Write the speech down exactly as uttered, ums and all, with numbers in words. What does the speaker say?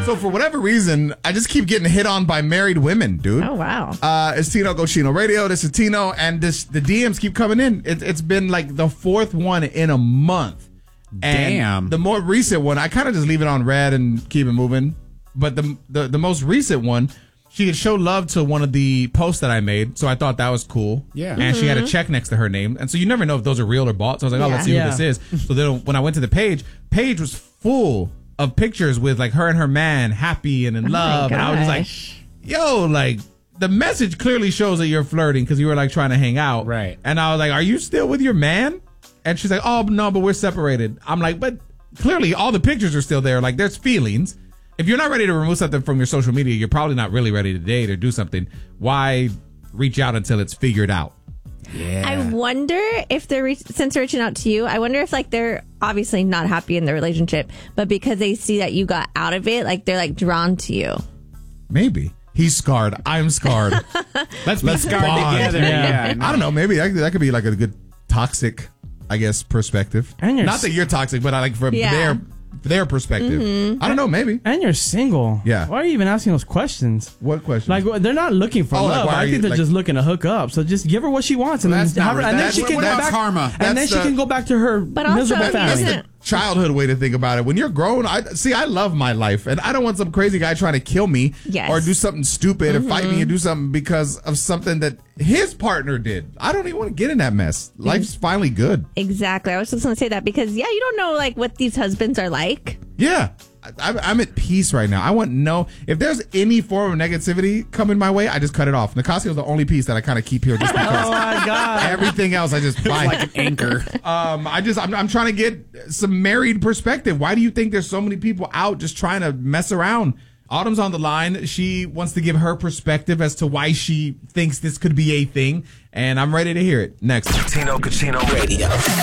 So for whatever reason, I just keep getting hit on by married women, dude. Oh, wow. Uh, it's Tino Cochino Radio. This is Tino, and this the D Ms keep coming in. It, it's been like the fourth one in a month. And Damn. the more recent one, I kind of just leave it on red and keep it moving. But the, the the most recent one, she had showed love to one of the posts that I made, so I thought that was cool. Yeah. And Mm-hmm. she had a check next to her name, and so you never know if those are real or bought. So I was like, oh, Yeah. let's see Yeah. who this is. So then when I went to the page, page was full of pictures with like her and her man happy and in Oh my love, and I was just like, gosh. yo, like the message clearly shows that you're flirting because you were like trying to hang out. Right. And I was like, are you still with your man? And she's like, oh, no, but we're separated. I'm like, but clearly all the pictures are still there. Like there's feelings. If you're not ready to remove something from your social media, you're probably not really ready to date or do something. Why reach out until it's figured out? Yeah. I wonder if they're, re- since they're reaching out to you, I wonder if like they're obviously not happy in the relationship, but because they see that you got out of it, like they're like drawn to you. Maybe. He's scarred. I'm scarred. Let's be Let's scarred bond. together. Yeah. Yeah. I don't know. Maybe that, that could be like a good toxic, I guess, perspective. And you're Not that you're toxic, but I like from Yeah. their their perspective. I don't know. Maybe. And you're single. Yeah. Why are you even asking those questions? What question? Like they're not looking for Oh, like, love. why are I you- think they're like- just looking to hook up. So just give her what she wants, and Well, then, that's not have her, re- and then that's- she can what go about back. karma? And then That's she the- can go back to her But also, miserable That's family. isn't- the childhood way to think about it. When you're grown, I see. I love my life, and I don't want some crazy guy trying to kill me Yes. or do something stupid or fight me and do something because of something that his partner did. I don't even want to get in that mess. Life's finally good. Exactly. I was just going to say that because, yeah, you don't know like what these husbands are like. Yeah. I, I'm at peace right now. I want no. If there's any form of negativity coming my way, I just cut it off. Nicasio's the only piece that I kind of keep here just Oh because. my god! Everything else I just buy. Like an anchor. Um, I just I'm, I'm trying to get some married perspective. Why do you think there's so many people out just trying to mess around? Autumn's on the line. She wants to give her perspective as to why she thinks this could be a thing, and I'm ready to hear it. Next. Tino Cochino Radio.